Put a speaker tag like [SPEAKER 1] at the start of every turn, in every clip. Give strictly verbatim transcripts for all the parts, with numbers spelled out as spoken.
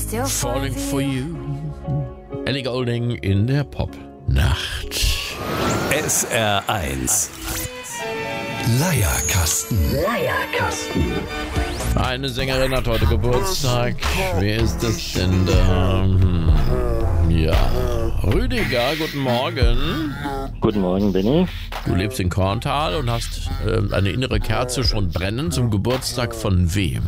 [SPEAKER 1] Falling for You. Ellie Goulding in der Pop-Nacht.
[SPEAKER 2] S R eins. Leierkasten. Leierkasten.
[SPEAKER 1] Eine Sängerin hat heute Geburtstag. Wer ist das denn da? Hm. Ja, Rüdiger, guten Morgen.
[SPEAKER 3] Guten Morgen, Benni.
[SPEAKER 1] Du lebst in Korntal und hast äh, eine innere Kerze schon brennen zum Geburtstag von wem?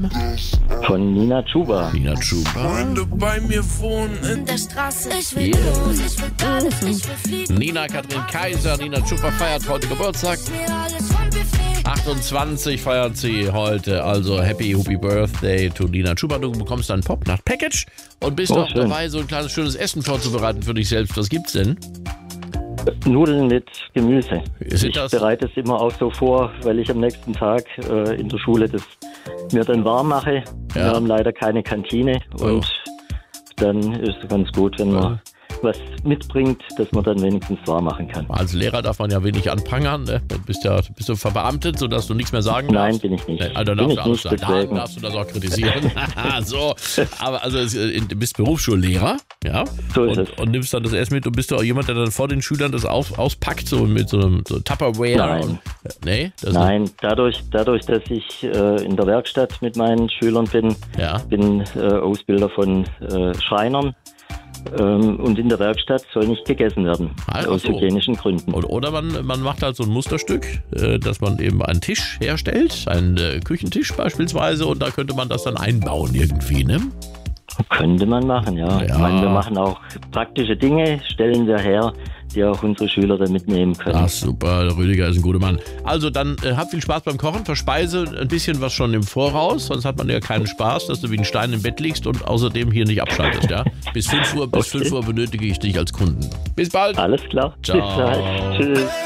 [SPEAKER 3] Von Nina Chuba.
[SPEAKER 1] Nina Chuba.
[SPEAKER 4] Wenn du bei mir wohnst in der Straße, ich will
[SPEAKER 1] Yeah.
[SPEAKER 4] los, ich will gar nicht, ich will fliegen.
[SPEAKER 1] Nina Kathrin Kaiser, Nina Chuba feiert heute Geburtstag.
[SPEAKER 4] Mir alles vom Buffet.
[SPEAKER 1] achtundzwanzig feiert sie heute, also Happy Happy Birthday to Nina Chuba. Du bekommst ein Pop-Nacht-Package und bist
[SPEAKER 3] Oh,
[SPEAKER 1] auch
[SPEAKER 3] schön.
[SPEAKER 1] dabei, so ein kleines schönes Essen vorzubereiten für dich selbst. Was gibt's denn?
[SPEAKER 3] Nudeln mit Gemüse.
[SPEAKER 1] Sind
[SPEAKER 3] Ich
[SPEAKER 1] das-
[SPEAKER 3] bereite es immer auch so vor, weil ich am nächsten Tag äh, in der Schule das mir dann warm mache.
[SPEAKER 1] Ja.
[SPEAKER 3] Wir haben leider keine Kantine und dann ist es ganz gut, wenn man was mitbringt, dass man dann wenigstens warm machen kann.
[SPEAKER 1] Als Lehrer darf man ja wenig anprangern. Ne? Du bist ja bist du verbeamtet, sodass du nichts mehr sagen
[SPEAKER 3] Nein,
[SPEAKER 1] darfst.
[SPEAKER 3] bin ich nicht.
[SPEAKER 1] Nee, also
[SPEAKER 3] Bin
[SPEAKER 1] darfst,
[SPEAKER 3] ich
[SPEAKER 1] du alles
[SPEAKER 3] nicht,
[SPEAKER 1] sagen. Dann
[SPEAKER 3] deswegen.
[SPEAKER 1] darfst du das auch kritisieren. so, aber also es- du bist Berufsschullehrer, ja?
[SPEAKER 3] So ist
[SPEAKER 1] und,
[SPEAKER 3] es.
[SPEAKER 1] und nimmst dann das Essen mit und bist du auch jemand, der dann vor den Schülern das auf, auspackt, so mit so einem so Tupperware.
[SPEAKER 3] Nein.
[SPEAKER 1] Und, nee, das
[SPEAKER 3] Nein, dadurch, dadurch, dass ich äh, in der Werkstatt mit meinen Schülern bin,
[SPEAKER 1] Ja.
[SPEAKER 3] bin äh, Ausbilder von äh, Schreinern. Ähm, und in der Werkstatt soll nicht gegessen werden,
[SPEAKER 1] Ach
[SPEAKER 3] aus
[SPEAKER 1] so.
[SPEAKER 3] hygienischen Gründen.
[SPEAKER 1] Und, oder man, man macht halt so ein Musterstück, äh, dass man eben einen Tisch herstellt, einen äh, Küchentisch beispielsweise, und da könnte man das dann einbauen irgendwie, ne?
[SPEAKER 3] Könnte man machen, ja.
[SPEAKER 1] Ja.
[SPEAKER 3] Ich meine, wir machen auch praktische Dinge, stellen wir her, die auch unsere Schüler dann mitnehmen können.
[SPEAKER 1] Ach super, der Rüdiger ist ein guter Mann. Also dann äh, habt viel Spaß beim Kochen, verspeise ein bisschen was schon im Voraus, sonst hat man ja keinen Spaß, dass du wie ein Stein im Bett liegst und außerdem hier nicht abschaltest, ja? Bis fünf Uhr, bis
[SPEAKER 3] Okay.
[SPEAKER 1] fünf Uhr benötige ich dich als Kunden. Bis bald.
[SPEAKER 3] Alles klar.
[SPEAKER 1] Ciao.
[SPEAKER 3] Bis bald. Tschüss.